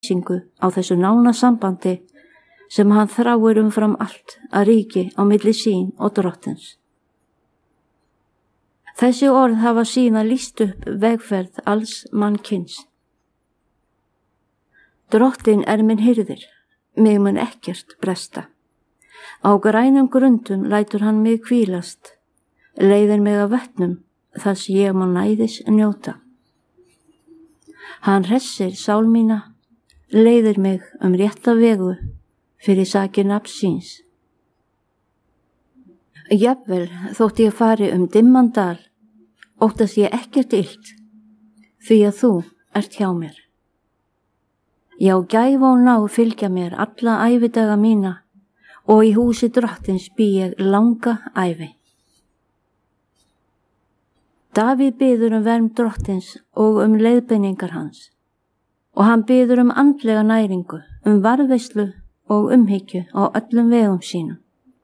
lýsingu á þessu nána sambandi sem hann þráir umfram allt að ríki á milli sín og drottins. Þessi orð hafa síðan lýst upp vegferð alls mannkyns. Drottinn er minn hirðir, mig mun ekkert bresta. Á grænum grundum lætur hann mig hvílast, leiðir mig að vötnum þar sem ég má næðis njóta. Hann hressir sál mína, leiðir mig rétta vegu fyrir sakir nafns síns. Jafnvel þótt ég fari dimman dal, óttast ég ekkert illt, því að þú ert hjá mér. Já, gæfa og náð fylgja mér alla ævidaga mína og í húsi drottins bý ég langa ævi. Davíð biður vernd drottins og leiðbeiningar hans og hann biður andlega næringu, varðveislu og umhyggju á öllum vegum sínum.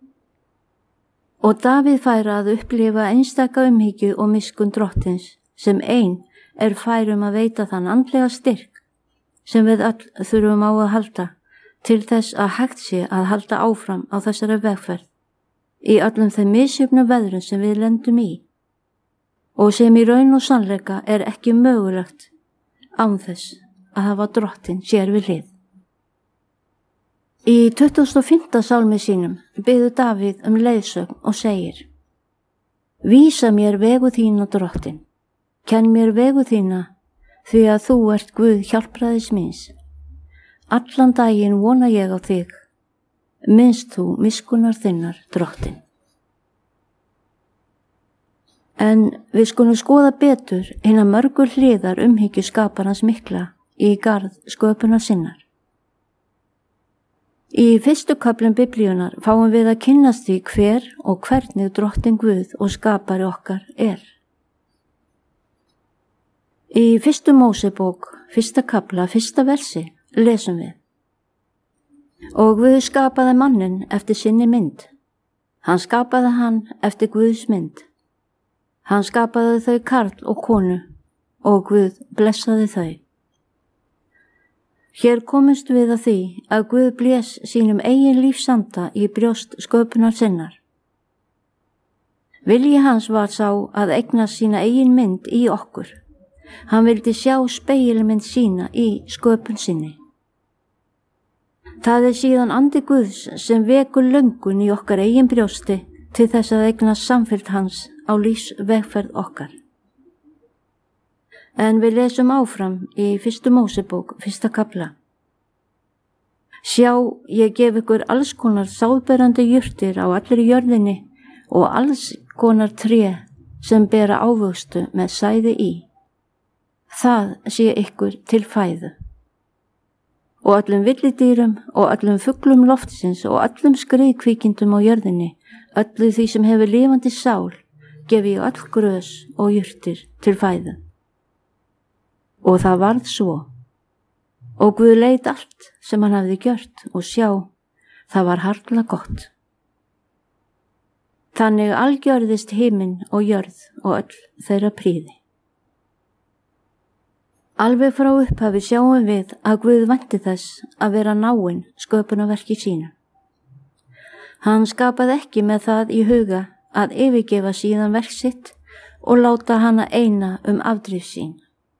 Og Davíð fær að upplifa einstaka umhyggju og miskunn drottins sem ein fær að veita þann andlega styrk sem við öll þurfum á að halda til þess að hægt sé að halda áfram á þessari vegferð í öllum þeim misjöfnu veðrum sem við lendum í og sem í raun og sannleika ekki mögulegt án þess að hafa drottinn sér við hlið. Í 25. sálmi sínum biður Davíð leiðsögn og segir: Vísa mér vegu þína, drottinn, kenn mér vegu þína, því að þú ert Guð hjálpræðis míns. Allan daginn vona ég á þig, minnst þú miskunnar þinnar, drottinn. En við skulum skoða betur hina mörgu hliðar umhyggju skaparans mikla í garð sköpunar sinnar. Í fyrstu köflum Biblíunnar fáum við að kynnast því hver og hvernig drottinn Guð og skapari okkar er. Í fyrstu Mósebók, fyrsta kafla, fyrsta versi, lesum við: Og Guð skapaði manninn eftir sinni mynd. Hann skapaði hann eftir Guðs mynd. Hann skapaði þau karl og konu og Guð blessaði þau. Hér komumst við að því að Guð blés sínum eigin lífsanda í brjóst sköpunar sinnar. Vilji hans var sá að eignast sína eigin mynd í okkur. Hann vildi sjá spegilmynd sína í sköpun sinni. Það síðan andi Guðs sem vekur löngun í okkar eigin brjósti til þess að eignast samfylgd hans á lífsvegferð okkar. En við lesum áfram í fyrstu Mósebók, fyrsta kafla. Sjá, ég gef ykkur alls konar sáðberandi jurtir á allri jörðinni og alls konar tré sem bera ávöxtu með sæði í. Það sé ykkur til fæðu. Og öllum villidýrum og öllum fuglum loftsins og öllum skriðkvíkindum á jörðinni, öllu því sem hefur lifandi sál, gefi ég öll grös og jurtir til fæðu. Og það varð svo. Og Guð leit allt sem hann hafði gjört og sjá, það var harla gott. Þannig algjörðist himinn og jörð og öll þeirra prýði. Alveg frá upphafi sjáum við að Guð vænti þess að vera náinn sköpunarverki sínu. Hann skapaði ekki með það í huga að yfirgefa síðan verk sitt og láta hana eina afdrif sín.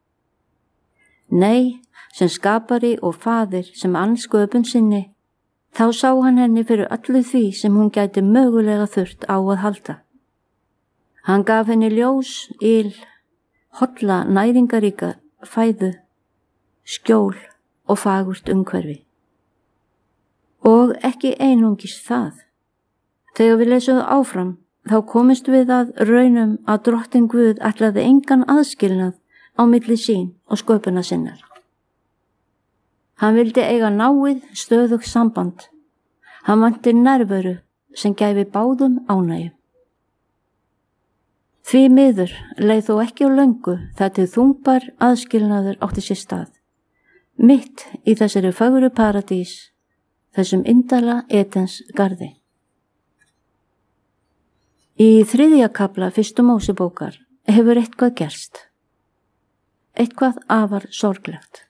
Nei, sem skapari og faðir sem ann sköpun sinni, þá sá hann henni fyrir öllu því sem hún gæti mögulega þurft á að halda. Hann gaf henni ljós, yl, holla næringaríka fæðu, skjól og fagurt umhverfi. Og ekki einungis það. Þegar við lesum áfram, þá komumst við að raunum að drottinn Guð ætlaði engan aðskilnað á milli sín og sköpuna sinnar. Hann vildi eiga náið, stöðugt samband. Hann vanti nærveru sem gæfi báðum ánægju. Því miður leið þó ekki á löngu þar til þungbar aðskilnaður átti sér stað, mitt í þessari fögru paradís, þessum indala Edens garði. Í 3. kafla fyrstu Mósebókar hefur eitthvað gerst. Eitthvað afar sorglegt.